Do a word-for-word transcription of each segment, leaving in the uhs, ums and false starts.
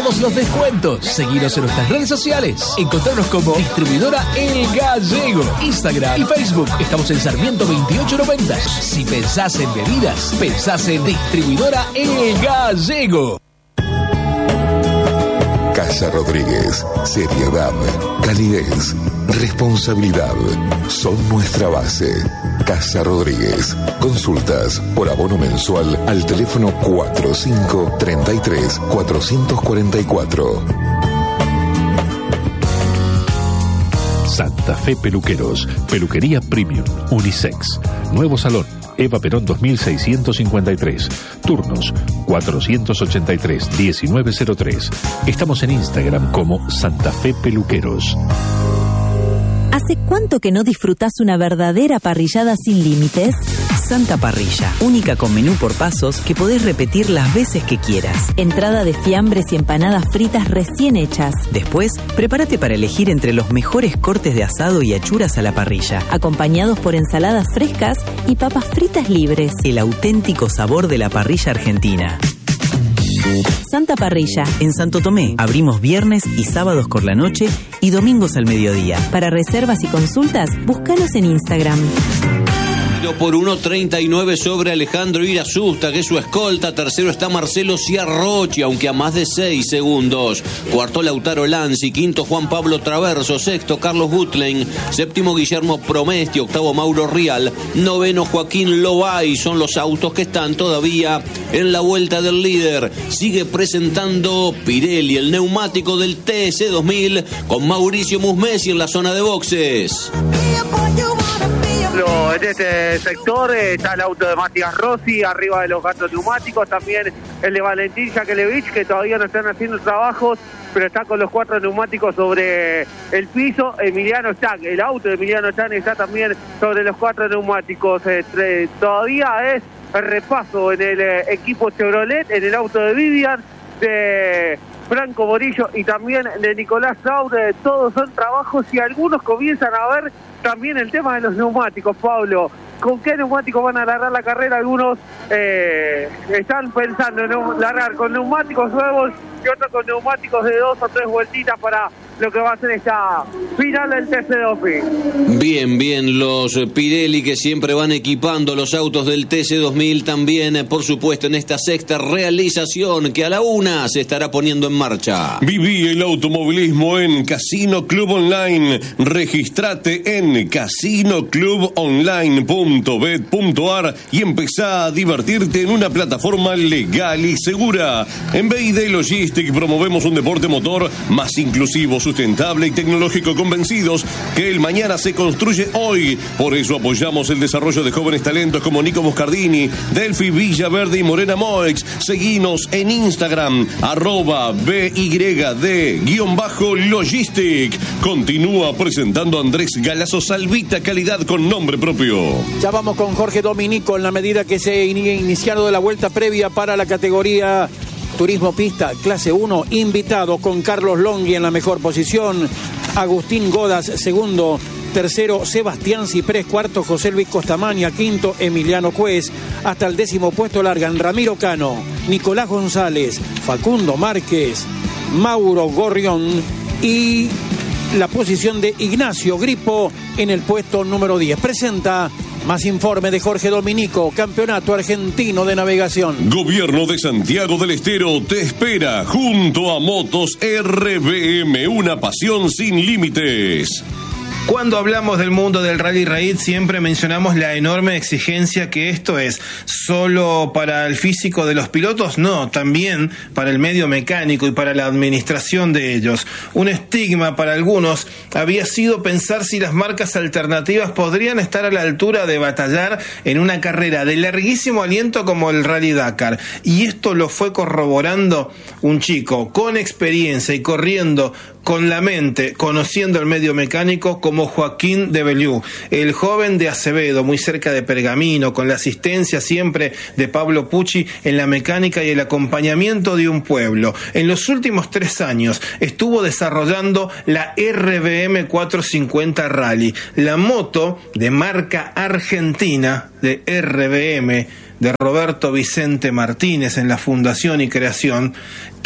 todos los descuentos. Seguinos en nuestras redes sociales. Encontrarnos como Distribuidora El Gallego. Instagram y Facebook. Estamos en Sarmiento veintiocho noventa. Si pensás en bebidas, pensás en Distribuidora El Gallego. Casa Rodríguez. Seriedad, calidez, responsabilidad son nuestra base. Casa Rodríguez. Consultas por abono mensual al teléfono cuatro cinco tres tres cuatro cuatro cuatro. Santa Fe Peluqueros. Peluquería Premium. Unisex. Nuevo salón. Eva Perón dos mil seiscientos cincuenta y tres. Turnos cuatrocientos ochenta y tres, diecinueve cero tres. Estamos en Instagram como Santa Fe Peluqueros. ¿Hace cuánto que no disfrutás una verdadera parrillada sin límites? Santa Parrilla, única con menú por pasos que podés repetir las veces que quieras. Entrada de fiambres y empanadas fritas recién hechas. Después, prepárate para elegir entre los mejores cortes de asado y achuras a la parrilla, acompañados por ensaladas frescas y papas fritas libres. El auténtico sabor de la parrilla argentina. Santa Parrilla. En Santo Tomé, abrimos viernes y sábados por la noche y domingos al mediodía. Para reservas y consultas, búscanos en Instagram. Por uno treinta y nueve sobre Alejandro Irasusta, que es su escolta. Tercero está Marcelo Ciarrochi, aunque a más de seis segundos. Cuarto Lautaro Lanzi. Quinto Juan Pablo Traverso. Sexto Carlos Gutlein. Séptimo Guillermo Promesti. Octavo Mauro Rial. Noveno Joaquín Lobay. Son los autos que están todavía en la vuelta del líder. Sigue presentando Pirelli el neumático del T S dos mil con Mauricio Musmesi en la zona de boxes. En este sector está el auto de Matías Rossi, arriba de los gatos neumáticos, también el de Valentín Yakelevich, que todavía no están haciendo trabajos, pero está con los cuatro neumáticos sobre el piso. Emiliano Chan, el auto de Emiliano Chan está también sobre los cuatro neumáticos. Eh, todavía es el repaso en el eh, equipo Chevrolet, en el auto de Vivian, de Franco Morillo y también de Nicolás Saure. Todos son trabajos y algunos comienzan a ver también el tema de los neumáticos, Pablo. ¿Con qué neumáticos van a largar la carrera? Algunos eh, están pensando en largar con neumáticos nuevos y otros con neumáticos de dos o tres vueltitas para lo que va a ser esta final del T C dos mil. Bien, bien, los Pirelli que siempre van equipando los autos del T C dos mil también, por supuesto, en esta sexta realización que a la una se estará poniendo en marcha. Viví el automovilismo en Casino Club Online. Registrate en casino club online punto bet punto ar y empezá a divertirte en una plataforma legal y segura. En B I D Logistic promovemos un deporte motor más inclusivo, sustentable y tecnológico, convencidos que el mañana se construye hoy. Por eso apoyamos el desarrollo de jóvenes talentos como Nico Moscardini, Delphi Villaverde y Morena Moex. Seguinos en Instagram, arroba B Y D guión bajo Logistic. Continúa presentando Andrés Galazo Salvita, calidad con nombre propio. Ya vamos con Jorge Dominico en la medida que se ha iniciado de la vuelta previa para la categoría Turismo Pista, clase uno, invitado con Carlos Longhi en la mejor posición, Agustín Godas segundo, tercero Sebastián Ciprés, cuarto José Luis Costamagna, quinto Emiliano Juez, hasta el décimo puesto largan Ramiro Cano, Nicolás González, Facundo Márquez, Mauro Gorrión y la posición de Ignacio Gripo en el puesto número diez. Presenta más informe de Jorge Dominico, Campeonato Argentino de Navegación. Gobierno de Santiago del Estero te espera junto a Motos R B M, una pasión sin límites. Cuando hablamos del mundo del Rally Raid siempre mencionamos la enorme exigencia que esto es. ¿Solo para el físico de los pilotos? No, también para el medio mecánico y para la administración de ellos. Un estigma para algunos había sido pensar si las marcas alternativas podrían estar a la altura de batallar en una carrera de larguísimo aliento como el Rally Dakar. Y esto lo fue corroborando un chico con experiencia y corriendo con la mente, conociendo el medio mecánico, como Joaquín de Beliú, el joven de Acevedo, muy cerca de Pergamino, con la asistencia siempre de Pablo Pucci en la mecánica y el acompañamiento de un pueblo. En los últimos tres años estuvo desarrollando la R B M cuatrocientos cincuenta Rally, la moto de marca argentina de R B M, de Roberto Vicente Martínez en la fundación y creación,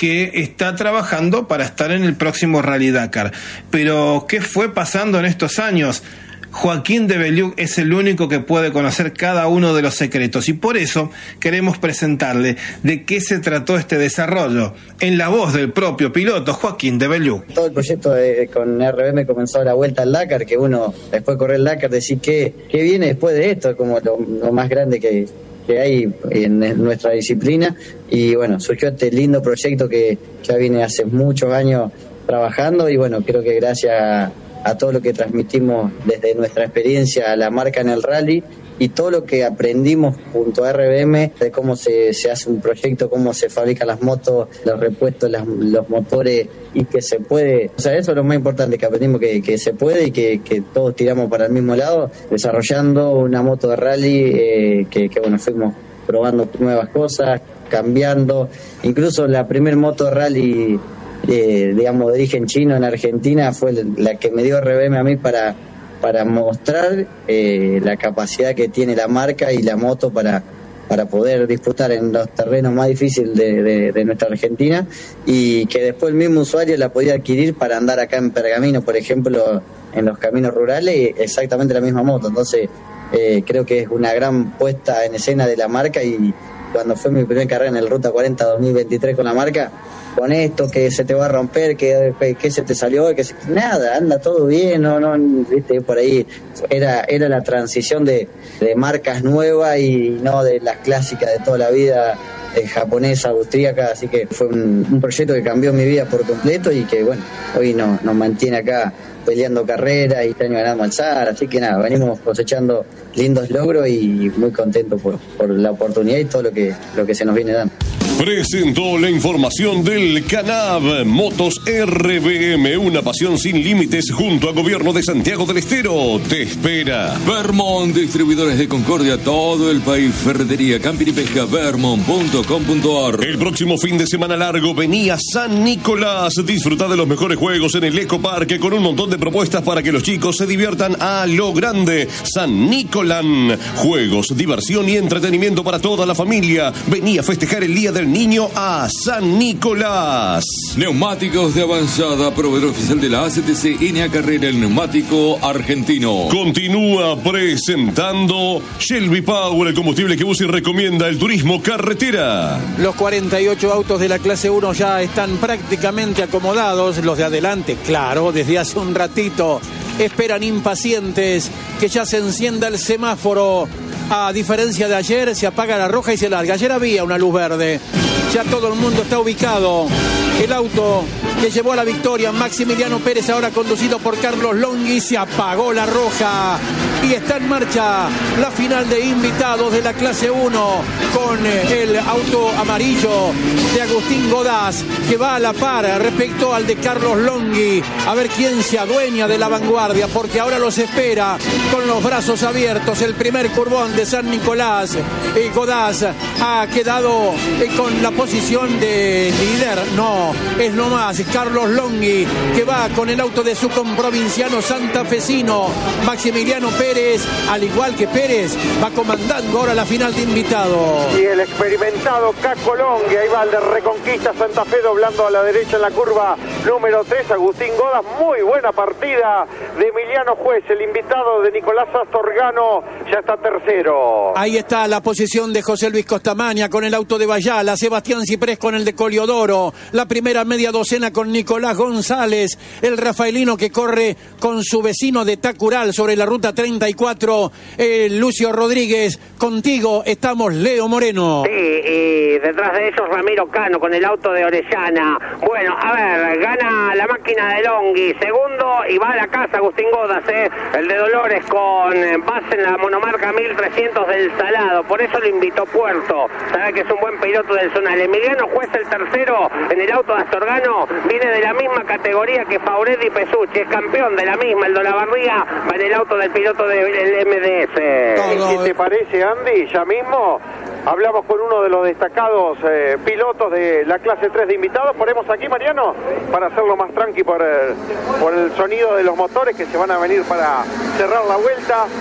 que está trabajando para estar en el próximo Rally Dakar. Pero, ¿qué fue pasando en estos años? Joaquín de Belluc es el único que puede conocer cada uno de los secretos y por eso queremos presentarle de qué se trató este desarrollo en la voz del propio piloto Joaquín de Belluc. Todo el proyecto de, con R B M comenzó la vuelta al Dakar, que uno después de correr el Dakar decir qué, qué viene después de esto, como lo, lo más grande que, que hay en nuestra disciplina, y bueno, surgió este lindo proyecto que ya viene hace muchos años trabajando y bueno, creo que gracias a a todo lo que transmitimos desde nuestra experiencia a la marca en el rally y todo lo que aprendimos junto a R B M de cómo se, se hace un proyecto, cómo se fabrican las motos, los repuestos, las, los motores y que se puede, o sea, eso es lo más importante que aprendimos, que, que se puede y que, que todos tiramos para el mismo lado, desarrollando una moto de rally eh, que, que bueno, fuimos probando nuevas cosas, cambiando, incluso la primer moto de rally Eh, digamos de origen chino en Argentina fue la que me dio R B M a mí para, para mostrar eh, la capacidad que tiene la marca y la moto para, para poder disfrutar en los terrenos más difíciles de, de, de nuestra Argentina y que después el mismo usuario la podía adquirir para andar acá en Pergamino, por ejemplo, en los caminos rurales, exactamente la misma moto. Entonces eh, creo que es una gran puesta en escena de la marca y cuando fue mi primera carrera en el Ruta cuarenta dos mil veintitrés con la marca, con esto, que se te va a romper, que, que se te salió, que se, nada, anda todo bien, no, no, viste, por ahí era, era la transición de, de marcas nuevas y no de las clásicas de toda la vida, eh, japonesa, austríaca, así que fue un, un proyecto que cambió mi vida por completo y que bueno, hoy no, nos mantiene acá peleando carreras y este año ganamos al SAR, así que nada, venimos cosechando lindos logros y muy contentos por, por la oportunidad y todo lo que, lo que se nos viene dando. Presentó la información del CANAV Motos R B M, una pasión sin límites junto al Gobierno de Santiago del Estero. Te espera. Vermont, distribuidores de Concordia, todo el país. Ferretería, camping y pesca, vermont punto com punto a r. El próximo fin de semana largo venía San Nicolás. Disfruta de los mejores juegos en el Ecoparque con un montón de propuestas para que los chicos se diviertan a lo grande. San Nicolán. Juegos, diversión y entretenimiento para toda la familia. Venía a festejar el Día del Niño a San Nicolás. Neumáticos de avanzada, proveedor oficial de la A C T C N A Carrera, el neumático argentino. Continúa presentando Shelby Power, el combustible que usa y recomienda el turismo carretera. Los cuarenta y ocho autos de la clase uno ya están prácticamente acomodados. Los de adelante, claro, desde hace un ratito esperan impacientes que ya se encienda el semáforo. A diferencia de ayer, se apaga la roja y se larga. Ayer había una luz verde. Ya todo el mundo está ubicado. El auto que llevó a la victoria, Maximiliano Pérez, ahora conducido por Carlos Longhi, se apagó la roja. Y está en marcha la final de invitados de la clase uno con el auto amarillo de Agustín Godaz, que va a la par respecto al de Carlos Longhi. A ver quién se adueña de la vanguardia, porque ahora los espera con los brazos abiertos el primer curvón de San Nicolás. Eh, Godaz ha quedado eh, con la posición de líder. No, es nomás Carlos Longhi, que va con el auto de su comprovinciano santafesino. Maximiliano Pérez, al igual que Pérez, va comandando ahora la final de invitados. Y el experimentado Caco Longhi, ahí va el de Reconquista Santa Fe, doblando a la derecha en la curva número tres, Agustín Godaz. Muy buena partida de Emiliano Juez, el invitado de Nicolás Astorgano, ya está tercero. Ahí está la posición de José Luis Costamagna con el auto de Bayala, Sebastián Ciprés con el de Coliodoro, la primera media docena con Nicolás González, el rafaelino que corre con su vecino de Tacural sobre la ruta treinta y cuatro, eh, Lucio Rodríguez. Contigo estamos, Leo Moreno. Sí, y detrás de ellos Ramiro Cano con el auto de Orellana. Bueno, a ver, gana la máquina de Longhi, segundo, y va a la casa Agustín Godaz, eh, el de Dolores, con base en la monomarca mil trescientos del Salado, por eso lo invitó Puerto, sabe que es un buen piloto del zonal. Emiliano Juez, el tercero en el auto de Astorgano, viene de la misma categoría que Fauretti Pesucci, es campeón de la misma, el de la Barriga va en el auto del piloto del M D S. ¿Y si te parece, Andy, ya mismo hablamos con uno de los destacados eh, pilotos de la clase tres de invitados? Ponemos aquí, Mariano, para hacerlo más tranqui por el, por el sonido de los motores que se van a venir para cerrar la vuelta.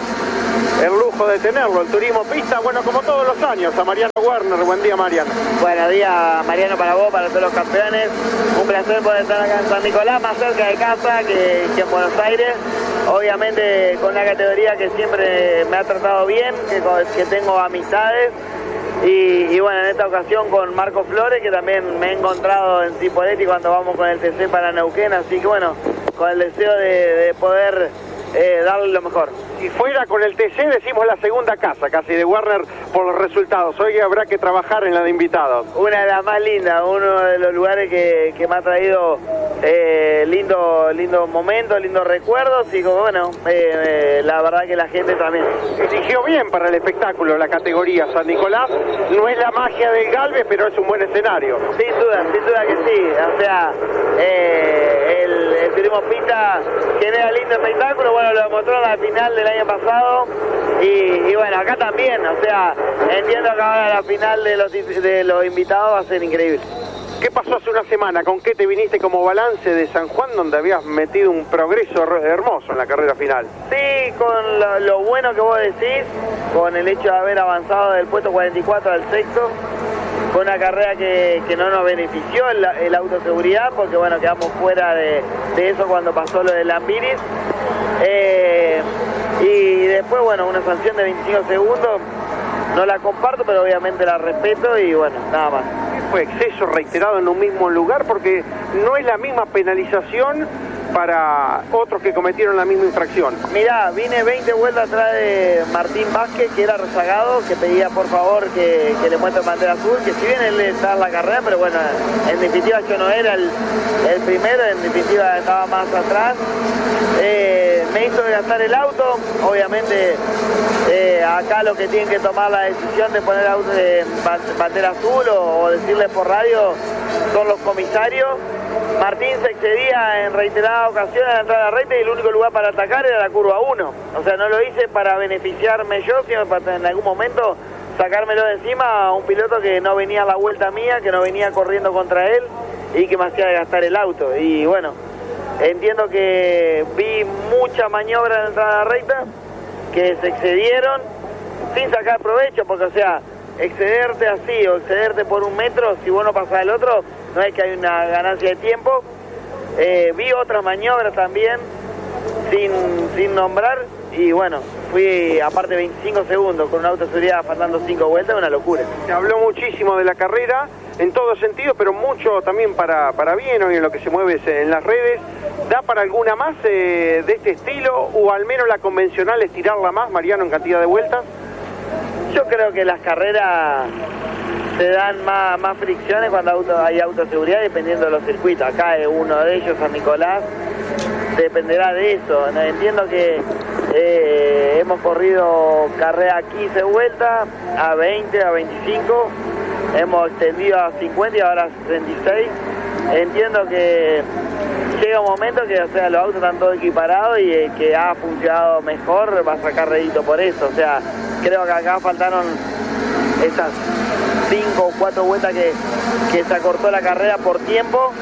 el lujo de tenerlo, el turismo pista, bueno, como todos los años, a Mariano Werner. Buen día, Mariano. Buenos días, Mariano, para vos, para todos los campeones. Un placer poder estar acá en San Nicolás, más cerca de casa que, que en Buenos Aires. Obviamente con una categoría que siempre me ha tratado bien, que, que tengo amistades. Y, y bueno, en esta ocasión con Marco Flores, que también me he encontrado en Cipolletti cuando vamos con el T C para Neuquén. Así que bueno, con el deseo de, de poder eh, darle lo mejor. Si fuera con el T C, decimos la segunda casa casi de Werner por los resultados. Hoy habrá que trabajar en la de invitados. Una de las más lindas, uno de los lugares que, que me ha traído eh, lindo, lindo momentos, lindos recuerdos. Y como, bueno, eh, eh, la verdad que la gente también eligió bien para el espectáculo la categoría San Nicolás. No es la magia del Galvez, pero es un buen escenario. Sin duda, sin duda que sí. O sea, eh, el, el turismo pista genera lindo espectáculo. Bueno, lo demostró en la final del año pasado. Y, y bueno, acá también. O sea, entiendo que ahora la final de los, de los invitados va a ser increíble. ¿Qué pasó hace una semana? ¿Con qué te viniste como balance de San Juan, donde habías metido un progreso hermoso en la carrera final? Sí, con lo, lo bueno que vos decís, con el hecho de haber avanzado del puesto cuarenta y cuatro al sexto. Fue una carrera que, que no nos benefició el, el autoseguridad, porque bueno, quedamos fuera de, de eso cuando pasó lo del Lambiris. Eh, y después, bueno, una sanción de veinticinco segundos, no la comparto, pero obviamente la respeto y bueno, nada más. Fue exceso reiterado en un mismo lugar, porque no es la misma penalización para otros que cometieron la misma infracción. Mirá, vine veinte vueltas atrás de Martín Vázquez, que era rezagado, que pedía por favor que, que le muestre bandera azul, que si bien él estaba en la carrera, pero bueno, en definitiva yo no era el, el primero, en definitiva estaba más atrás. Eh, me hizo gastar el auto, obviamente eh, acá lo que tienen que tomar la decisión de poner auto de bandera azul o, o decirle por radio son los comisarios. Martín se excedía en reiteradas ocasiones a la entrada a la recta y el único lugar para atacar era la curva uno. O sea, no lo hice para beneficiarme yo, sino para en algún momento sacármelo de encima a un piloto que no venía a la vuelta mía, que no venía corriendo contra él y que me hacía gastar el auto. Y bueno, entiendo que vi mucha maniobra en la entrada a la recta, que se excedieron sin sacar provecho, porque o sea, excederte así o excederte por un metro, si vos no pasás el otro, no es que hay una ganancia de tiempo. Eh, vi otras maniobras también, sin, sin nombrar, y bueno, fui aparte veinticinco segundos con un auto de seguridad faltando cinco vueltas, una locura. Se habló muchísimo de la carrera, en todo sentido, pero mucho también para, para bien hoy en lo que se mueve en las redes. ¿Da para alguna más eh, de este estilo, o al menos la convencional estirarla más, Mariano, en cantidad de vueltas? Yo creo que las carreras se dan más, más fricciones cuando auto, hay autoseguridad, dependiendo de los circuitos. Acá es uno de ellos, San Nicolás, dependerá de eso. Entiendo que eh, hemos corrido carrera a quince vueltas, a veinte, a veinticinco, hemos extendido a cincuenta y ahora a treinta y seis. Entiendo que llega un momento que, o sea, los autos están todos equiparados y el que ha funcionado mejor va a sacar rédito por eso. O sea, creo que acá faltaron esas cinco o cuatro vueltas que, que se acortó la carrera por tiempo,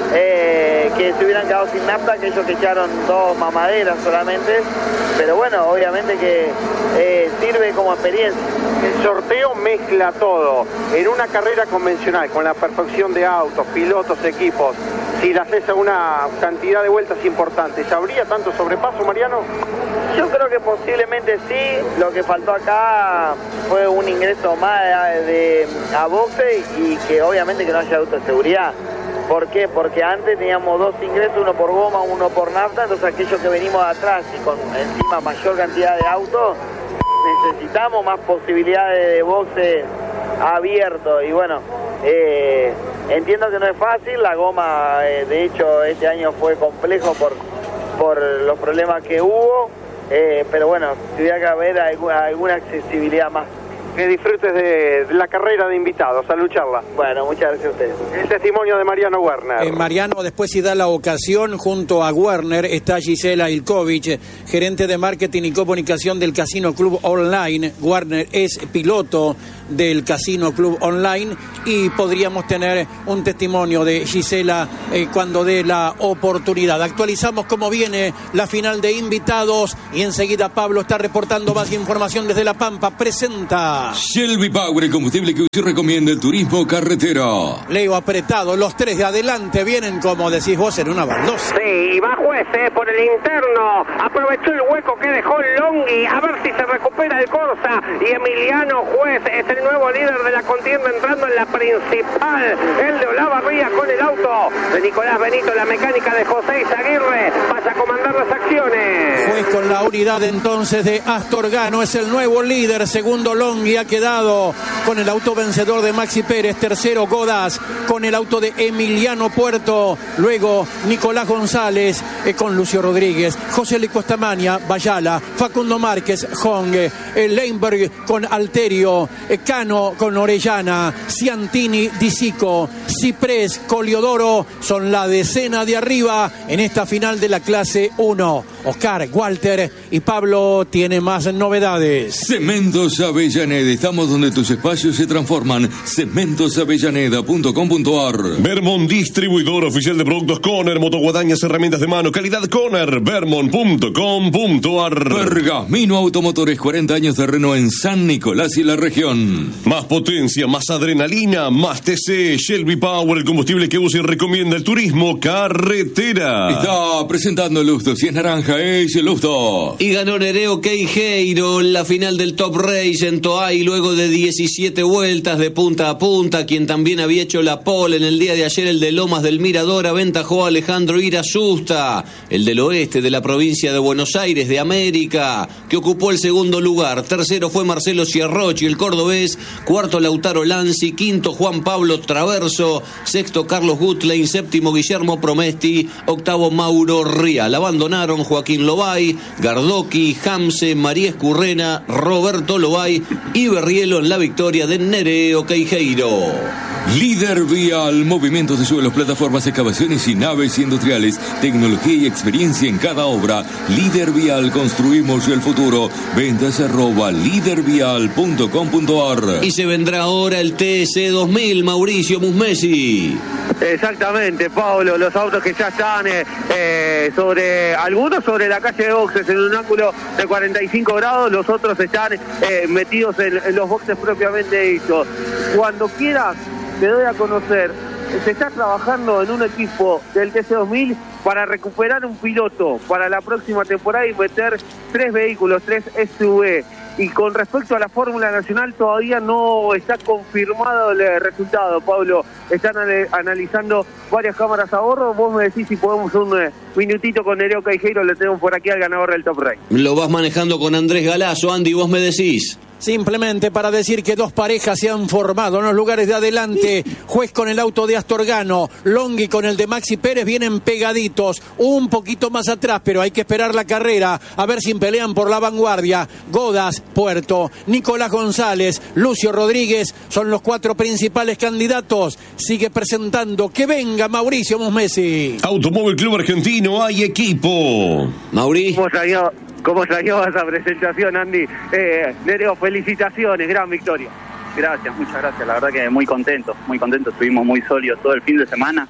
eh, que se hubieran quedado sin nafta, que ellos que echaron dos mamaderas solamente, pero bueno, obviamente que eh, sirve como experiencia. El sorteo mezcla todo. En una carrera convencional, con la perfección de autos, pilotos, equipos, si le haces a una cantidad de vueltas importantes, ¿habría tanto sobrepaso, Mariano? Yo creo que posiblemente sí. Lo que faltó acá fue un ingreso más de, de, a boxe y que obviamente que no haya autoseguridad. ¿Por qué? Porque antes teníamos dos ingresos, uno por goma, uno por nafta, entonces aquellos que venimos de atrás y con encima mayor cantidad de autos, necesitamos más posibilidades de boxe abierto. Y bueno, eh, entiendo que no es fácil, la goma eh, de hecho este año fue complejo por, por los problemas que hubo, eh, pero bueno, tuviera que haber alguna, alguna accesibilidad más. que disfrutes de, de la carrera de invitados. Salud, charla. Bueno, muchas gracias a ustedes. El testimonio de Mariano Werner. Eh, Mariano, después si da la ocasión, junto a Werner está Gisela Ilkovich, gerente de marketing y comunicación del Casino Club Online. Werner es piloto del Casino Club Online y podríamos tener un testimonio de Gisela eh, cuando dé la oportunidad. Actualizamos cómo viene la final de invitados y enseguida Pablo está reportando más información desde La Pampa. Presenta Shelby Power, el combustible que usted recomienda, el turismo carretera. Leo apretado, los tres de adelante vienen, como decís vos, en una baldosa. Sí, y va Juez eh, por el interno, aprovechó el hueco que dejó Longhi, a ver si se recupera el Corsa, y Emiliano Juez es el nuevo líder de la contienda entrando en la principal, el de Olavarría con el auto de Nicolás Benito, la mecánica de José Izaguirre, pasa a comandar las acciones. Juez con la unidad entonces de Astorgano, es el nuevo líder, segundo Longhi ha quedado con el auto vencedor de Maxi Pérez, tercero Godaz con el auto de Emiliano Puerto, luego Nicolás González eh, con Lucio Rodríguez, José Licostamania, Bayala, Facundo Márquez, Hong, eh, Leinberg con Alterio, eh, Cano con Orellana, Ciantini, Disico, Ciprés, Coliodoro, son la decena de arriba en esta final de la clase uno. Oscar, Walter y Pablo tiene más novedades. Cementos Avellaneda, estamos donde tus espacios se transforman. cementos avellaneda punto com punto ar. Vermont, distribuidor oficial de productos Conner, motoguadañas, herramientas de mano, calidad Conner, vermont punto com punto ar. Pergamino Automotores, cuarenta años de Renault en San Nicolás y la región. Más potencia, más adrenalina, más T C, Shelby Power, el combustible que usa y recomienda el turismo carretera. Está presentando el Lusto, si es naranja es el Lusto. Y ganó Nereo Queijeiro la final del Top Race en Toay luego de diecisiete vueltas de punta a punta. Quien también había hecho la pole en el día de ayer, el de Lomas del Mirador, aventajó a Alejandro Irasusta, el del oeste de la provincia de Buenos Aires de América, que ocupó el segundo lugar. Tercero fue Marcelo Ciarrochi, el cordobés. Cuarto Lautaro Lanzi, quinto Juan Pablo Traverso, sexto Carlos Gutlein, séptimo Guillermo Promesti, octavo Mauro Rial. Abandonaron Joaquín Lobay, Gardoqui, Hamse, María Escurrena, Roberto Lobay y Berrielo en la victoria de Nereo Queijeiro. Líder Vial, movimientos de suelos, plataformas, excavaciones y naves industriales, tecnología y experiencia en cada obra. Líder Vial, construimos el futuro. Ventas arroba líder vial punto com punto ar. Y se vendrá ahora el T S dos mil, Mauricio Musmesi. Exactamente, Pablo, los autos que ya están eh, eh, sobre, algunos sobre la calle de boxes en un ángulo de cuarenta y cinco grados, los otros están eh, metidos en, en los boxes propiamente dichos. Cuando quieras, te doy a conocer, se está trabajando en un equipo del T C dos mil para recuperar un piloto para la próxima temporada y meter tres vehículos, tres S U V. Y con respecto a la Fórmula Nacional todavía no está confirmado el resultado, Pablo. Están analizando varias cámaras a bordo. Vos me decís si podemos un minutito con Nereo Queijeiro, le tenemos por aquí al ganador del Top Race. Lo vas manejando con Andrés Galazo, Andy, vos me decís. Simplemente para decir que dos parejas se han formado en los lugares de adelante. Juez con el auto de Astorgano, Longhi con el de Maxi Pérez, vienen pegaditos, un poquito más atrás, pero hay que esperar la carrera, a ver si pelean por la vanguardia. Godaz, Puerto, Nicolás González, Lucio Rodríguez, son los cuatro principales candidatos. Sigue presentando, que venga Mauricio Musmesi. Automóvil Club Argentino, hay equipo. Mauri. ¿Cómo salió, cómo salió esa presentación, Andy? Eh, Nereo, felicitaciones, gran victoria. Gracias, muchas gracias. La verdad que muy contento, muy contento. Estuvimos muy sólidos todo el fin de semana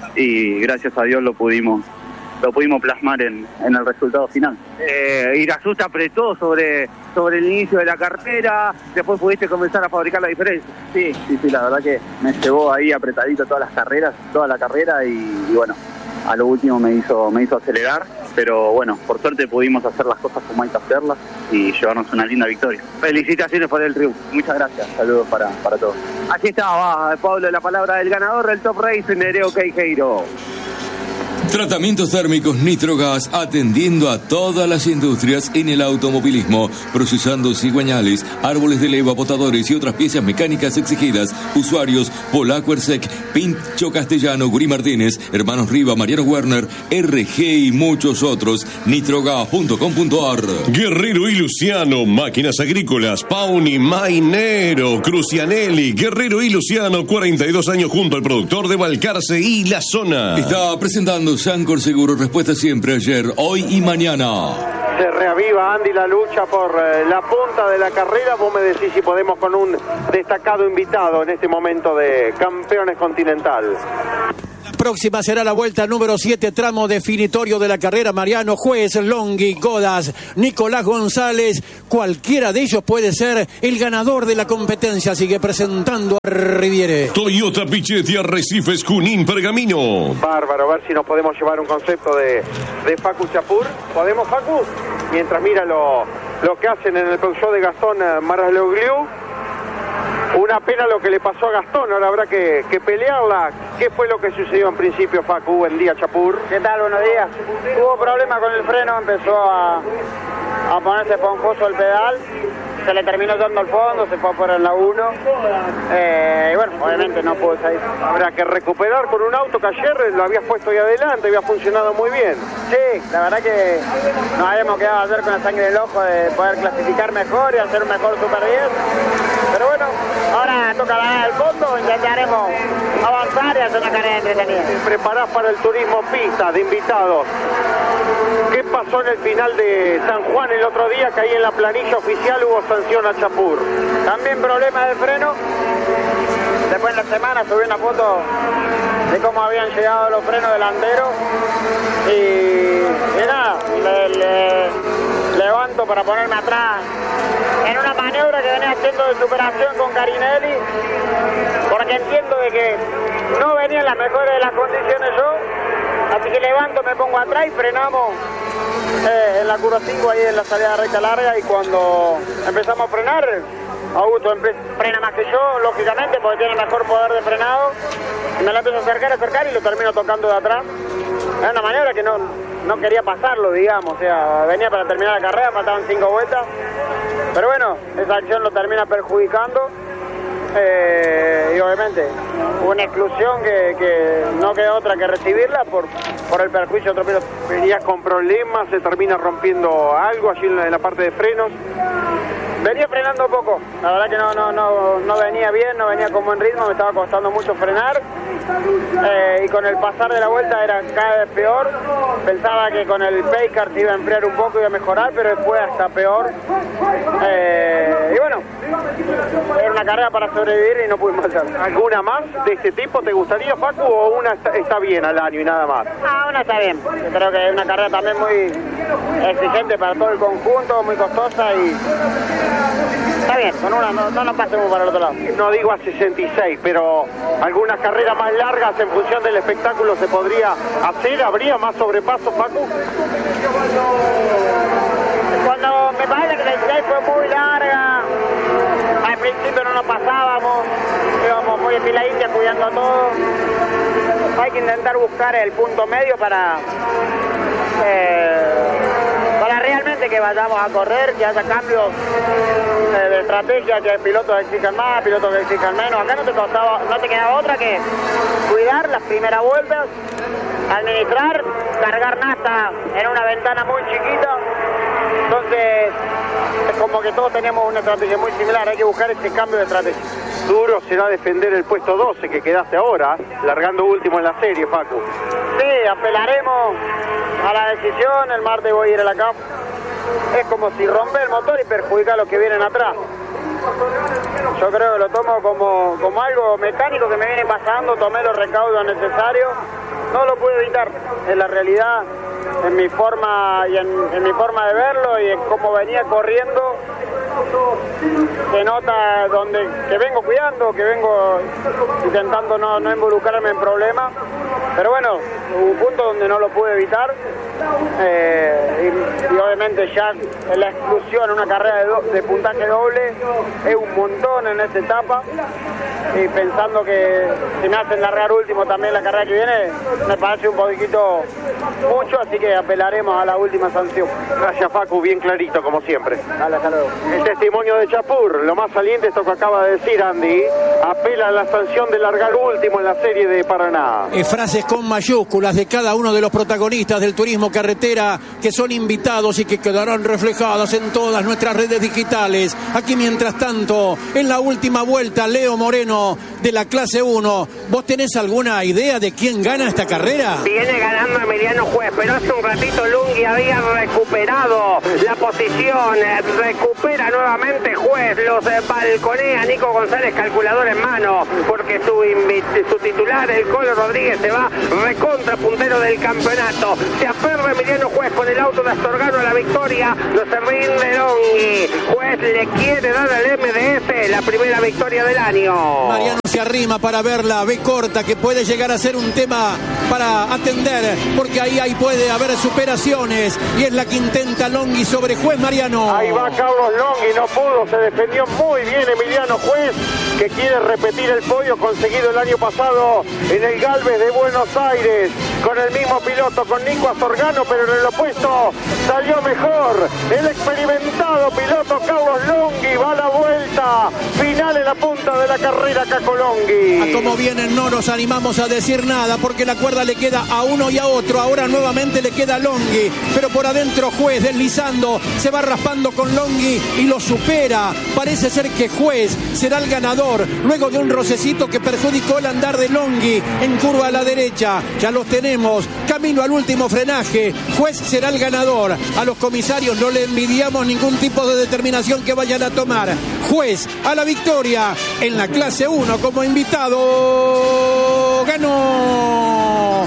y gracias a Dios lo pudimos lo pudimos plasmar en, en el resultado final. Eh, Irasusta apretó sobre, sobre el inicio de la carrera, después pudiste comenzar a fabricar la diferencia. Sí, sí, sí, la verdad que me llevó ahí apretadito todas las carreras, toda la carrera y, y bueno, a lo último me hizo, me hizo acelerar, pero bueno, por suerte pudimos hacer las cosas como hay que hacerlas y llevarnos una linda victoria. Felicitaciones por el triunfo. Muchas gracias, saludos para, para todos. Aquí estaba, Pablo, la palabra del ganador del Top Race, Nereo Queijeiro. Tratamientos térmicos Nitrogas, atendiendo a todas las industrias en el automovilismo, procesando cigüeñales, árboles de leva, botadores y otras piezas mecánicas exigidas. Usuarios: Polaco Ersec, Pincho Castellano, Gurí Martínez, Hermanos Riva, Mariano Werner, R G y muchos otros. nitrogas punto com punto ar. Guerrero y Luciano, máquinas agrícolas, Pauni, Mainero, Crucianelli, Guerrero y Luciano, cuarenta y dos años junto al productor de Balcarce y la zona. Está presentando Sancor Seguro, respuesta siempre, ayer, hoy y mañana. Se reaviva, Andy, la lucha por eh, la punta de la carrera. Vos me decís si podemos con un destacado invitado en este momento de Campeones Continental. Próxima será la vuelta número siete, tramo definitorio de la carrera. Mariano, Juez, Longhi, Godas, Nicolás González. Cualquiera de ellos puede ser el ganador de la competencia. Sigue presentando a Riviere. Toyota Pichetti, Arrecifes, Junín, Pergamino. Bárbaro, a ver si nos podemos llevar un concepto de, de Facu Chapur. ¿Podemos, Facu? Mientras mira lo, lo que hacen en el Peugeot de Gastón Maraslogliu. Una pena lo que le pasó a Gastón, ahora habrá que, que pelearla. ¿Qué fue lo que sucedió en principio, Facu? Buen día, Chapur. ¿Qué tal? Buenos días. Tuvo problema con el freno, empezó a, a ponerse esponjoso el pedal. Se le terminó dando al fondo, se fue por en la uno. Eh, y bueno, obviamente no pudo salir. Habrá que recuperar con un auto que ayer lo habías puesto ahí adelante, había funcionado muy bien. Sí, la verdad que nos habíamos quedado ayer con la sangre en el ojo de poder clasificar mejor y hacer un mejor Super diez. Pero bueno, ahora toca ganar el fondo, intentaremos avanzar y hacer una carrera entretenida. Te preparás para el turismo pista de invitados. ¿Qué pasó en el final de San Juan el otro día? Que ahí en la planilla oficial hubo sanción a Chapur. También problemas de freno. Después en la semana subí una foto de cómo habían llegado los frenos delanteros. Y, y nada, le, le levanto para ponerme atrás en una maniobra que venía haciendo de superación con Carinelli, porque entiendo de que no venía en las mejores de las condiciones yo, así que levanto, me pongo atrás y frenamos eh, en la curva cinco ahí en la salida recta larga, y cuando empezamos a frenar, Augusto frena más que yo, lógicamente, porque tiene mejor poder de frenado, y me la empiezo a acercar, a acercar y lo termino tocando de atrás. Era una maniobra que no, no quería pasarlo, digamos, o sea, venía para terminar la carrera, faltaban cinco vueltas, pero bueno, esa acción lo termina perjudicando, eh, y obviamente una exclusión que, que no queda otra que recibirla por, por el perjuicio de otro piloto. Venías con problemas, se termina rompiendo algo allí en la, en la parte de frenos. Venía frenando poco, la verdad que no, no, no, no venía bien, no venía con buen ritmo, me estaba costando mucho frenar, eh, y con el pasar de la vuelta era cada vez peor. Pensaba que con el Pacecar se iba a enfriar un poco y iba a mejorar, pero fue hasta peor, eh, y bueno, era una carrera para sobrevivir y no pudimos hacer. ¿Alguna más de este tipo te gustaría, Facu, o una está, está bien al año y nada más? Ah, una está bien, yo creo que es una carrera también muy exigente para todo el conjunto, muy costosa, y está bien, con una no, no nos pasemos para el otro lado. No digo a sesenta y seis, pero algunas carreras más largas en función del espectáculo se podría hacer, ¿habría más sobrepasos, Facu? Cuando me parece que la sesenta y seis fue muy larga, al principio no nos pasábamos, íbamos muy en fila india cuidando a todo. Hay que intentar buscar el punto medio para... Eh, para realmente que vayamos a correr, que haya cambios eh, de estrategia, que pilotos exijan más, pilotos que exijan menos. Acá no te costaba, no te quedaba otra que cuidar las primeras vueltas, administrar, cargar nafta en una ventana muy chiquita. Entonces es como que todos teníamos una estrategia muy similar, hay que buscar ese cambio de estrategia. Duro será defender el puesto doce que quedaste ahora, largando último en la serie, Facu. Sí, apelaremos a la decisión, el martes voy a ir a la C A F. Es como si rompe el motor y perjudica a los que vienen atrás. Yo creo que lo tomo como, como algo mecánico que me viene pasando, tomé los recaudos necesarios, no lo pude evitar, es la realidad, en mi forma y en, en mi forma de verlo y en cómo venía corriendo. Se nota donde que vengo cuidando, que vengo intentando no, no involucrarme en problemas, pero bueno, hubo un punto donde no lo pude evitar, eh, y, y obviamente ya la exclusión en una carrera de, do, de puntaje doble es un montón en esta etapa, y pensando que si me hacen largar último también la carrera que viene, me parece un poquito mucho, así que apelaremos a la última sanción. Gracias, Facu, bien clarito como siempre. Dale, hasta luego. El testimonio de Chapur, lo más saliente esto que acaba de decir Andy, apela a la sanción de largar último en la serie de Paraná. Eh, frases con mayúsculas de cada uno de los protagonistas del turismo carretera que son invitados y que quedarán reflejadas en todas nuestras redes digitales. Aquí mientras tanto, en la última vuelta, Leo Moreno de la clase uno. ¿Vos tenés alguna idea de quién gana esta carrera? Viene ganando Emiliano Juez, pero hace un ratito Lunghi había recuperado la posición, recupera nuevamente Juez, los balconea Nico González, calculador en mano, porque su, su titular, el Colo Rodríguez, se va recontra puntero del campeonato. Se aferra Emiliano Juez con el auto de Astorgano a la victoria, no se rinde Lunghi. Juez le quiere dar al M D F la primera victoria del año. Mariano se arrima para verla, ve corta, que puede llegar a ser un tema para atender, porque ahí, ahí puede haber superaciones, y es la que intenta Longhi sobre Juez. Mariano. Ahí va Carlos Longhi, no pudo, se defendió muy bien Emiliano Juez, que quiere repetir el podio conseguido el año pasado en el Galvez de Buenos Aires, con el mismo piloto, con Nico Astorgano, pero en el opuesto salió mejor el experimentado piloto Carlos Longhi. Va a la vuelta final en la punta de la carrera, Caco Longhi. A como vienen no nos animamos a decir nada, porque la cuerda le queda a uno y a otro. Ahora nuevamente le queda a Longhi, pero por adentro Juez deslizando, se va raspando con Longhi y lo supera. Parece ser que Juez será el ganador luego de un rocecito que perjudicó el andar de Longhi en curva a la derecha. Ya los tenemos camino al último frenaje. Juez será el ganador. A los comisarios no le envidiamos ningún tipo de determinación que vayan a tomar. Juez a la victoria en la clase uno como invitado. Ganó.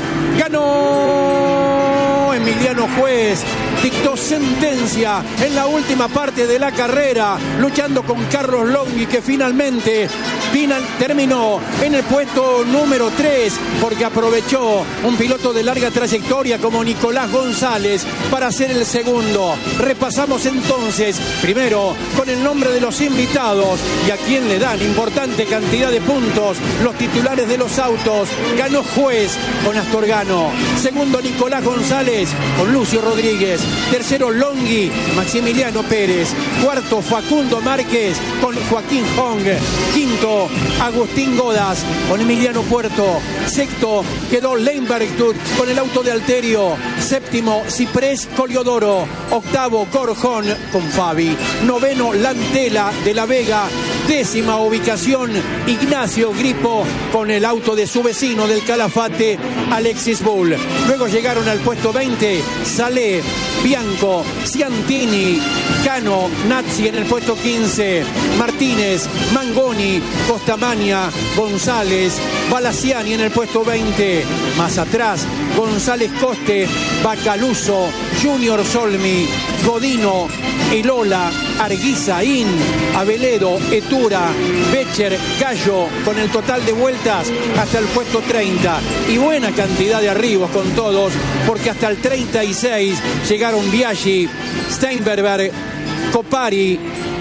Ganó Emiliano Juez. Dictó sentencia en la última parte de la carrera, luchando con Carlos Longhi, que finalmente final, terminó en el puesto número tres, porque aprovechó un piloto de larga trayectoria como Nicolás González para ser el segundo. Repasamos entonces, primero, con el nombre de los invitados y a quien le dan importante cantidad de puntos los titulares de los autos. Ganó Juez con Astorgano. Segundo, Nicolás González con Lucio Rodríguez. Tercero, Longhi, Maximiliano Pérez. Cuarto, Facundo Márquez con Joaquín Hong. Quinto, Agustín Godas con Emiliano Puerto. Sexto, quedó Leinberg con el auto de Alterio. Séptimo, Ciprés Coliodoro. Octavo, Corjón con Fabi. Noveno, Lantela de la Vega. Décima ubicación, Ignacio Gripo con el auto de su vecino del Calafate, Alexis Bull. Luego llegaron al puesto veinte, Salé, Bianco, Ciantini, Cano, Nazzi en el puesto quince, Martínez, Mangoni, Costamagna, González, Balaciani en el puesto veinte. Más atrás, González Coste, Bacaluso, Junior Solmi, Godino, Elola, Arguizaín, Aveledo, Etura, Becher, Gallo, con el total de vueltas hasta el puesto treinta. Y buena cantidad de arribos con todos, porque hasta el treinta y seis llegaron Biaggi, Steinberger, Copari,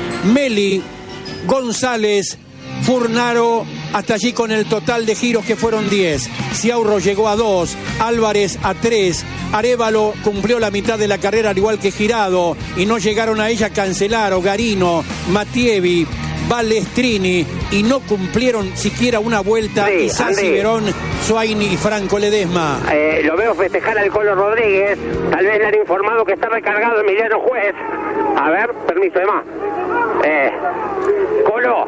Meli, González, Furnaro, hasta allí con el total de giros que fueron diez. Ciaurro llegó a dos, Álvarez a tres, Arévalo cumplió la mitad de la carrera al igual que Girado, y no llegaron a ella Cancelaro, Garino, Matievi, Balestrini, y no cumplieron siquiera una vuelta sí, Isasi, Verón, Suaini y Franco Ledesma. Eh, lo veo festejar al Colo Rodríguez, tal vez le han informado que está recargado Emiliano Juez. A ver, permiso de más. Eh, Colo,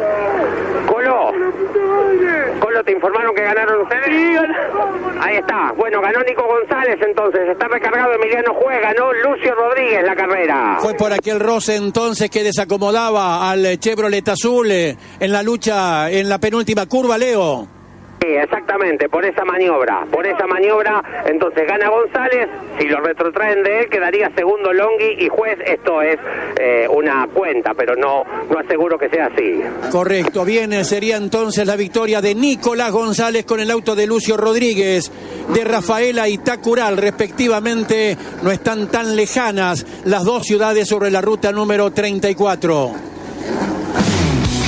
Colo, Colo, ¿te informaron que ganaron ustedes? Sí, ahí está, bueno, ganó Nico González entonces, está recargado Emiliano Juez, ganó Lucio Rodríguez la carrera. Fue por aquel roce entonces que desacomodaba al Chevrolet Azul en la lucha en la penúltima curva, Leo. Sí, exactamente, por esa maniobra, por esa maniobra, entonces gana González, si lo retrotraen de él quedaría segundo Longhi y Juez. Esto es eh, una cuenta, pero no, no aseguro que sea así. Correcto, bien, sería entonces la victoria de Nicolás González con el auto de Lucio Rodríguez, de Rafaela y Tacural respectivamente. No están tan lejanas las dos ciudades sobre la ruta número treinta y cuatro.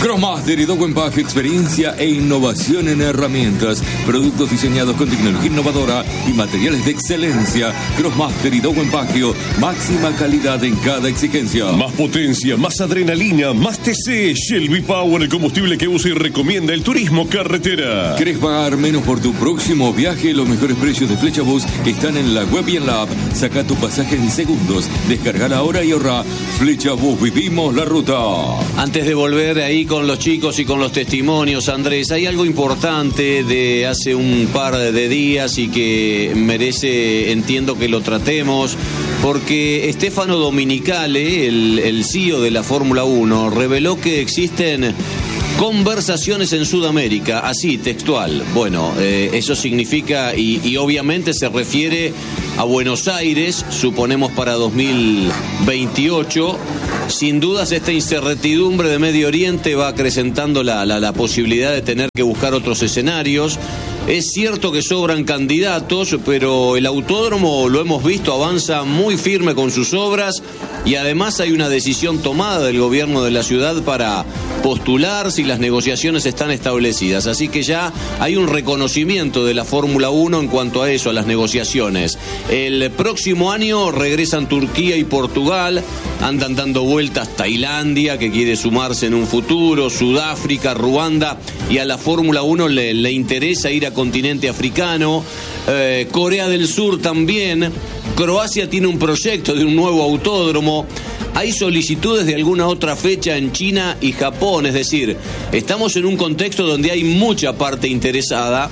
Crossmaster y Dow Empaque, experiencia e innovación en herramientas, productos diseñados con tecnología innovadora y materiales de excelencia. Crossmaster y Dow Empaque, máxima calidad en cada exigencia. Más potencia, más adrenalina, más T C. Shelby Power, el combustible que usa y recomienda el turismo carretera. ¿Querés pagar menos por tu próximo viaje? Los mejores precios de Flecha Bus están en la web y en la app. Saca tu pasaje en segundos. Descargar ahora y ahorra. Flecha Bus, vivimos la ruta. Antes de volver ahí con los chicos y con los testimonios, Andrés, hay algo importante de hace un par de días y que merece, entiendo que lo tratemos, porque Stefano Domenicali, el, el C E O de la Fórmula uno, reveló que existen conversaciones en Sudamérica, así, textual. Bueno, eh, eso significa, y, y obviamente se refiere a Buenos Aires, suponemos para dos mil veintiocho. Sin dudas esta incertidumbre de Medio Oriente va acrecentando la, la, la posibilidad de tener que buscar otros escenarios. Es cierto que sobran candidatos, pero el autódromo, lo hemos visto, avanza muy firme con sus obras y además hay una decisión tomada del gobierno de la ciudad para postular si las negociaciones están establecidas. Así que ya hay un reconocimiento de la Fórmula uno en cuanto a eso, a las negociaciones. El próximo año regresan Turquía y Portugal, andan dando vueltas Tailandia, que quiere sumarse en un futuro, Sudáfrica, Ruanda, y a la Fórmula uno le, le interesa ir a continente africano, eh, Corea del Sur también, Croacia tiene un proyecto de un nuevo autódromo, hay solicitudes de alguna otra fecha en China y Japón, es decir, estamos en un contexto donde hay mucha parte interesada,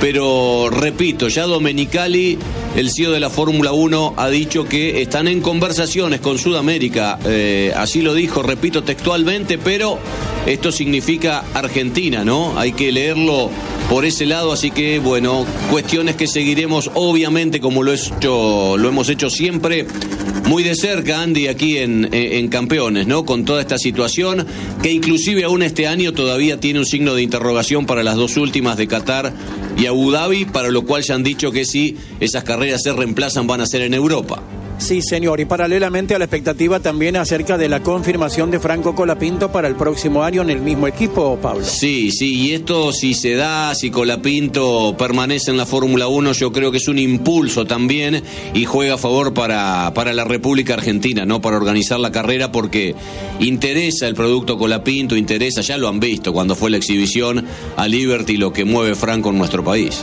pero repito, ya Domenicali, el C E O de la Fórmula uno, ha dicho que están en conversaciones con Sudamérica, eh, así lo dijo, repito textualmente, pero esto significa Argentina, ¿no? Hay que leerlo por ese lado, así que, bueno, cuestiones que seguiremos, obviamente, como lo, he hecho, lo hemos hecho siempre, muy de cerca, Andy, aquí en, en Campeones, ¿no? Con toda esta situación, que inclusive aún este año todavía tiene un signo de interrogación para las dos últimas de Qatar y Abu Dhabi, para lo cual ya han dicho que si esas carreras se reemplazan van a ser en Europa. Sí, señor, y paralelamente a la expectativa también acerca de la confirmación de Franco Colapinto para el próximo año en el mismo equipo, Pablo. Sí, sí, y esto si se da, si Colapinto permanece en la Fórmula uno, yo creo que es un impulso también y juega a favor para, para la República Argentina, ¿no? Para organizar la carrera, porque interesa el producto Colapinto, interesa, ya lo han visto cuando fue la exhibición a Liberty, lo que mueve Franco en nuestro país.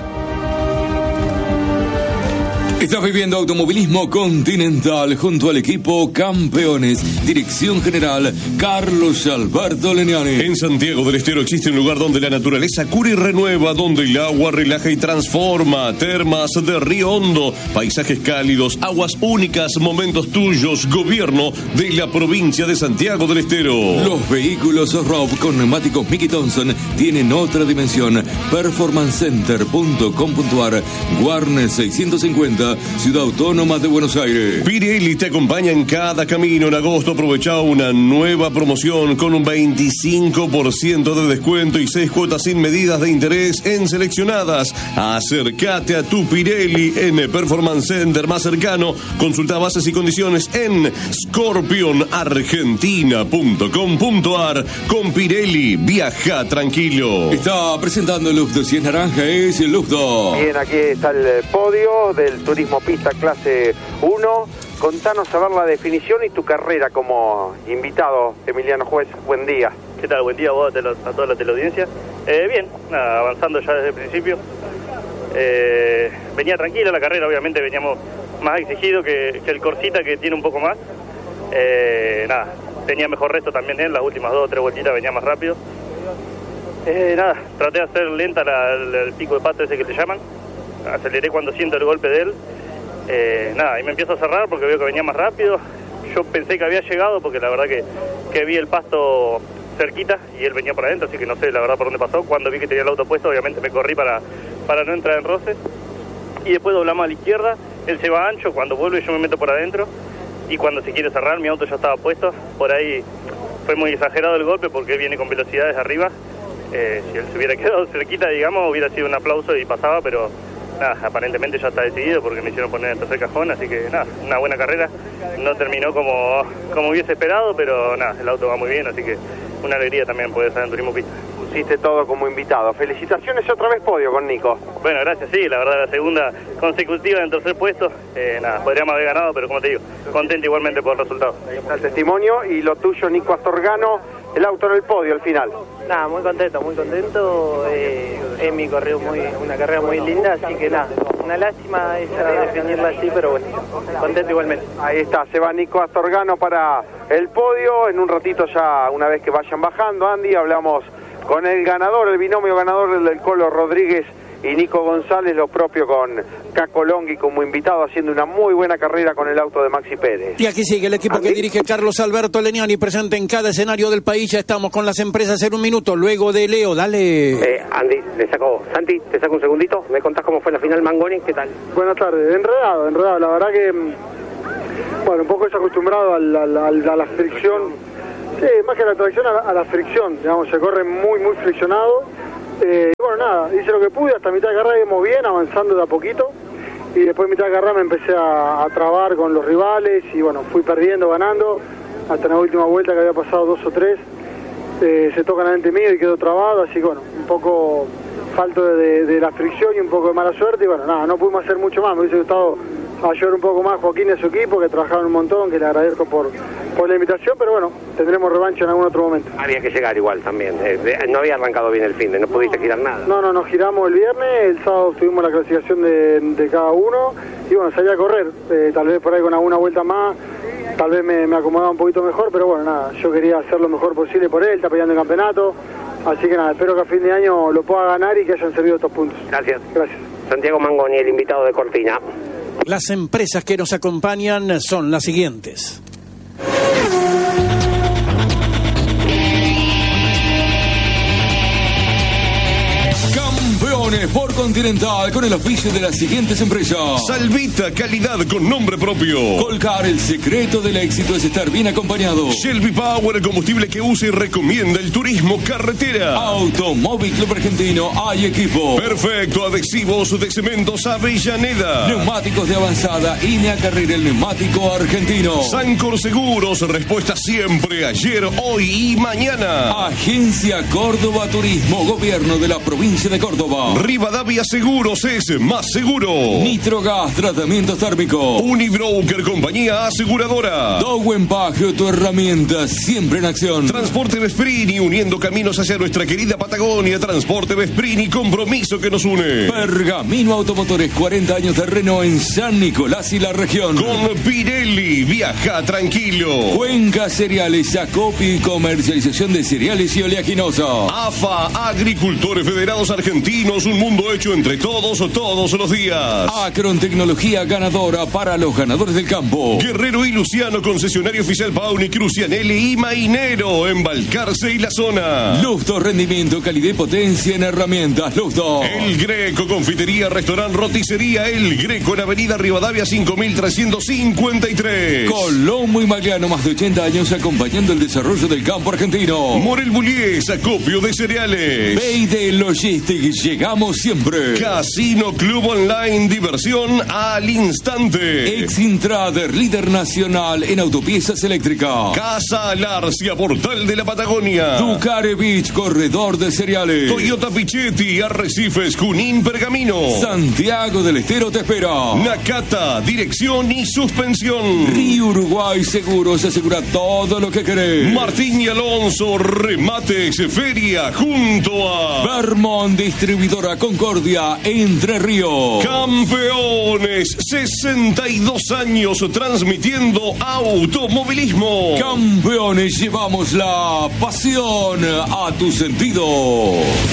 Estás viviendo automovilismo continental junto al equipo Campeones. Dirección General Carlos Alberto Leniani. En Santiago del Estero existe un lugar donde la naturaleza cura y renueva, donde el agua relaja y transforma. Termas de Río Hondo, paisajes cálidos, aguas únicas, momentos tuyos. Gobierno de la provincia de Santiago del Estero. Los vehículos off-road con neumáticos Mickey Thompson tienen otra dimensión. performance center punto com punto a r. Warner seiscientos cincuenta, Ciudad Autónoma de Buenos Aires. Pirelli te acompaña en cada camino. En agosto aprovecha una nueva promoción con un veinticinco por ciento de descuento y seis cuotas sin medidas de interés en seleccionadas. Acércate a tu Pirelli en el Performance Center más cercano. Consulta bases y condiciones en scorpion argentina punto com punto a r. Con Pirelli, viaja tranquilo. Está presentando el Lufto. Si es naranja, es el Lufto. Bien, aquí está el podio del Turismo Pista clase uno. Contanos a ver la definición y tu carrera como invitado, Emiliano Juez. Buen día. ¿Qué tal? Buen día a vos, a toda la teleaudiencia. Eh, bien, nada, avanzando ya desde el principio. Eh, venía tranquila la carrera, obviamente veníamos más exigidos que, que el Corsita, que tiene un poco más. Eh, nada, tenía mejor resto también él, las últimas dos o tres vueltitas venía más rápido. Eh, nada, traté de hacer lenta la, la, el pico de pato ese que le llaman. Aceleré cuando siento el golpe de él. Eh, nada, y me empiezo a cerrar porque veo que venía más rápido. Yo pensé que había llegado porque la verdad que, que vi el pasto cerquita y él venía por adentro, así que no sé la verdad por dónde pasó. Cuando vi que tenía el auto puesto, obviamente me corrí para, para no entrar en roces. Y después doblamos a la izquierda, él se va ancho, cuando vuelve yo me meto por adentro. Y cuando se quiere cerrar, mi auto ya estaba puesto. Por ahí fue muy exagerado el golpe porque él viene con velocidades arriba. Eh, si él se hubiera quedado cerquita, digamos, hubiera sido un aplauso y pasaba, pero nada, aparentemente ya está decidido porque me hicieron poner en tercer cajón, así que nada, una buena carrera. No terminó como, como hubiese esperado, pero nada, el auto va muy bien, así que una alegría también poder estar en Turismo Pista. Pusiste todo como invitado. Felicitaciones, otra vez podio con Nico. Bueno, gracias, sí, la verdad la segunda consecutiva en tercer puesto. Eh, nada, podríamos haber ganado, pero como te digo, contento igualmente por el resultado. Ahí está el testimonio y lo tuyo, Nico Astorgano, el auto en el podio al final. Nada, muy contento, muy contento. Eh, es mi correo muy, una carrera muy linda, así que nada, una lástima esa definirla así, pero bueno, contento igualmente. Ahí está, se va Nico Astorgano para el podio. En un ratito ya, una vez que vayan bajando, Andy, hablamos con el ganador, el binomio ganador del Colo Rodríguez y Nico González, lo propio con Caco Longhi como invitado, haciendo una muy buena carrera con el auto de Maxi Pérez. Y aquí sigue el equipo Andy. que dirige Carlos Alberto Leniani, presente en cada escenario del país. Ya estamos con las empresas en un minuto, luego de Leo, dale. Eh, Andy, le saco, Santi, te saco un segundito, me contás cómo fue la final Mangoni, ¿qué tal? Buenas tardes, enredado, enredado, la verdad que, bueno, un poco desacostumbrado a la, a la, a la fricción. Sí, más que a la tracción, a la, a la fricción, digamos, se corre muy, muy friccionado. Eh, y bueno, nada, hice lo que pude, hasta mitad de carrera íbamos bien, avanzando de a poquito. Y después de mitad de carrera me empecé a, a trabar con los rivales y bueno, fui perdiendo, ganando. Hasta la última vuelta que había pasado dos o tres, eh, se tocan adelante mío y quedó trabado. Así que bueno, un poco falto de, de, de la fricción y un poco de mala suerte. Y bueno, nada, no pudimos hacer mucho más. Me hubiese gustado ayudar un poco más a Joaquín y a su equipo, que trabajaron un montón, que le agradezco por, por la invitación, pero bueno, tendremos revancha en algún otro momento. Había que llegar igual también, eh, de, no había arrancado bien el fin de, no pudiste girar nada. No, no, nos giramos el viernes, el sábado tuvimos la clasificación de, de cada uno y bueno, salí a correr, eh, tal vez por ahí con alguna vuelta más, tal vez me, me acomodaba un poquito mejor, pero bueno, nada, yo quería hacer lo mejor posible por él, está peleando el campeonato, así que nada, espero que a fin de año lo pueda ganar y que hayan servido estos puntos. Gracias. Gracias. Santiago Mangoni, el invitado de Cortina. Las empresas que nos acompañan son las siguientes. Campeones por Continental con el oficio de las siguientes empresas. Salvita, calidad con nombre propio. Colcar, el secreto del éxito es estar bien acompañado. Shelby Power, el combustible que usa y recomienda el turismo carretera. Automóvil Club Argentino, hay equipo. Perfecto, adhesivos de cementos Avellaneda. Neumáticos de avanzada, I N E A Carrera, el neumático argentino. Sancor Seguros, respuesta siempre, ayer, hoy y mañana. Agencia Córdoba Turismo, gobierno de la provincia de Córdoba. Rivadavia Seguros es más seguro. Nitrogas, tratamientos térmicos. Unibroker, compañía aseguradora. Dowenpag, tu herramienta siempre en acción. Transporte Vesprini, uniendo caminos hacia nuestra querida Patagonia. Transporte Vesprini, compromiso que nos une. Pergamino Automotores, cuarenta años de Renault en San Nicolás y la región. Con Pirelli, viaja tranquilo. Cuenca Cereales, acopio y comercialización de cereales y oleaginosa. A F A, Agricultores Federados Argentinos, un mundo hecho entre todos, todos los días. Acron, tecnología ganadora para los ganadores del campo. Guerrero y Luciano, concesionario oficial Pauni, Crucianelli y Mainero, en Balcarce y la zona. Lufto, rendimiento, calidad y potencia en herramientas. Lufto. El Greco, confitería, restaurante, roticería. El Greco en Avenida Rivadavia cinco mil trescientos cincuenta y tres. Colombo y Magliano, más de ochenta años acompañando el desarrollo del campo argentino. Morel Bullies, acopio de cereales. Beide Logistics, llegamos siempre. Casino Club Online, diversión al instante. Exintrader, líder nacional en autopiezas eléctricas. Casa Alarcia, portal de la Patagonia. Ducare Beach, corredor de cereales. Toyota Pichetti, Arrecifes, Junín, Pergamino. Santiago del Estero te espera. Nakata, dirección y suspensión. Río Uruguay Seguros, asegura todo lo que querés. Martín y Alonso, remates, feria, junto a Vermont, distribuidora Concordia, Entre Ríos. Campeones, sesenta y dos años transmitiendo automovilismo. Campeones, llevamos la pasión a tu sentido.